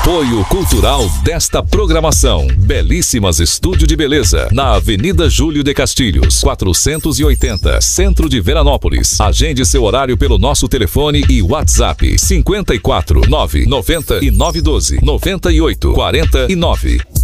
Apoio cultural desta programação. Belíssimas Estúdio de Beleza, na Avenida Júlio de Castilhos, 480, Centro de Veranópolis. Agende seu horário pelo nosso telefone e WhatsApp 54 9 99 12 98 49.